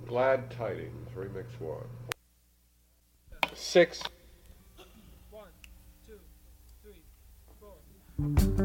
Glad Tidings, Remix 1. 6. 1, 2, 3, 4.